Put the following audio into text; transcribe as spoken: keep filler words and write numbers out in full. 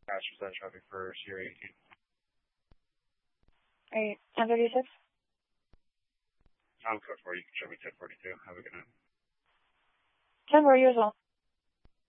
Crash percent traffic for Sierra eighteen. Alright, ten thirty-six. I'm code four, you can show me ten forty-two. Have a good night. ten forty as well.